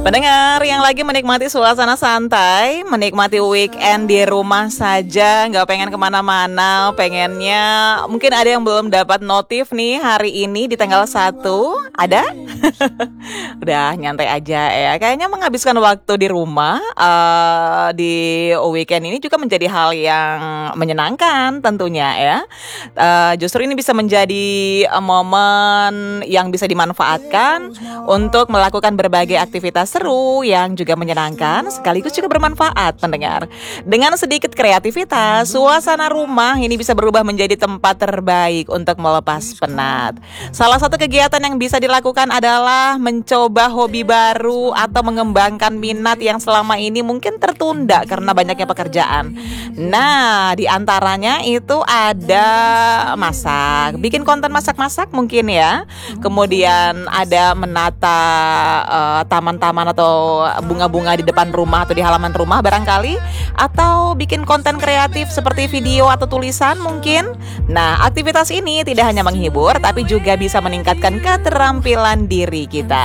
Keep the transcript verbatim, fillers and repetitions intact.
Pendengar yang lagi menikmati suasana santai, menikmati weekend di rumah saja, nggak pengen kemana-mana, pengennya mungkin ada yang belum dapat notif nih hari ini di tanggal satu, ada? Udah nyantai aja ya, kayaknya menghabiskan waktu di rumah uh, di weekend ini juga menjadi hal yang menyenangkan tentunya ya. Uh, justru ini bisa menjadi uh, momen yang bisa dimanfaatkan untuk melakukan berbagai aktivitas seru yang juga menyenangkan sekaligus juga bermanfaat pendengar. Dengan sedikit kreativitas, suasana rumah ini bisa berubah menjadi tempat terbaik untuk melepas penat. Salah satu kegiatan yang bisa dilakukan adalah mencoba hobi baru atau mengembangkan minat yang selama ini mungkin tertunda karena banyaknya pekerjaan. Nah, di antaranya itu ada masak, bikin konten masak-masak mungkin ya. Kemudian ada menata uh, taman-taman atau bunga-bunga di depan rumah atau di halaman rumah barangkali, atau bikin konten kreatif seperti video atau tulisan mungkin. Nah, aktivitas ini tidak hanya menghibur tapi juga bisa meningkatkan keterampilan diri kita.